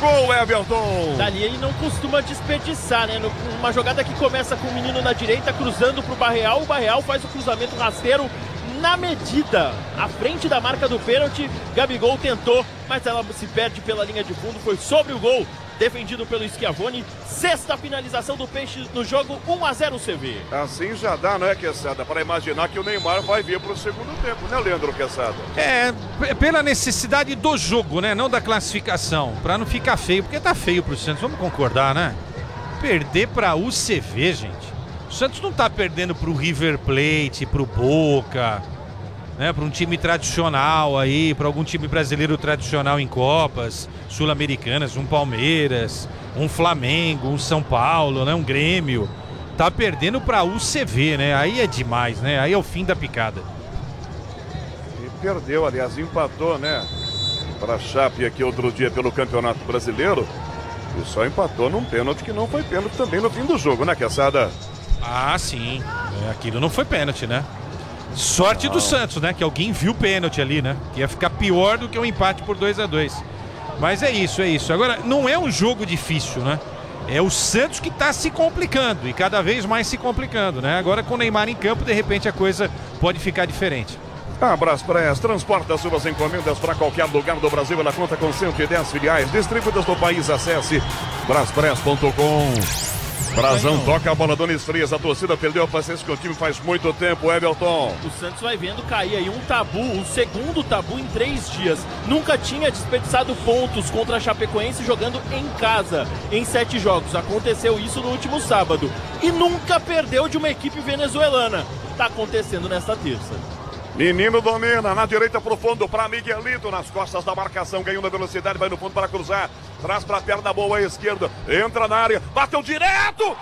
gol, Everton. Dali ele não costuma desperdiçar, né? Uma jogada que começa com o menino na direita, cruzando pro Barreal. O Barreal faz o cruzamento rasteiro na medida, à frente da marca do pênalti. Gabigol tentou, mas ela se perde pela linha de fundo. Foi sobre o gol, defendido pelo Schiavoni. Sexta finalização do Peixe no jogo, 1-0 CV. Assim já dá, não é, Quesada? Para imaginar que o Neymar vai vir para o segundo tempo, né, Leandro Quesada? Pela necessidade do jogo, né? Não da classificação. Para não ficar feio, porque tá feio pro Santos, vamos concordar, né? Perder pra UCV, gente. O Santos não tá perdendo pro River Plate, pro Boca, né, para um time tradicional aí, para algum time brasileiro tradicional em Copas Sul-Americanas, um Palmeiras, um Flamengo, um São Paulo, né, um Grêmio. Tá perdendo para UCV, né? Aí é demais, né? Aí é o fim da picada. E perdeu, aliás, empatou, né? Para a Chape aqui outro dia pelo Campeonato Brasileiro. E só empatou num pênalti que não foi pênalti também no fim do jogo, né, Quesada? Ah, sim. Aquilo não foi pênalti, né? Sorte do Santos, né? Que alguém viu pênalti ali, né? Que ia ficar pior do que um empate por 2-2. Mas é isso, é isso. Agora, não é um jogo difícil, né? É o Santos que tá se complicando e cada vez mais se complicando, né? Agora com o Neymar em campo, de repente a coisa pode ficar diferente. A Braspress transporta suas encomendas para qualquer lugar do Brasil. Ela conta com 110 filiais distribuídas no país. Acesse braspress.com. Brazão toca a bola, Donis Frias. A torcida perdeu a paciência que o time faz muito tempo, Everton. O Santos vai vendo cair aí um tabu, o segundo tabu em 3 dias. Nunca tinha desperdiçado pontos contra a Chapecoense jogando em casa em 7 jogos. Aconteceu isso no último sábado. E nunca perdeu de uma equipe venezuelana. Tá acontecendo nesta terça. Menino domina, na direita pro fundo, para Miguelito, nas costas da marcação, ganhou na velocidade, vai no fundo para cruzar, traz para a perna boa à esquerda, entra na área, bateu direto,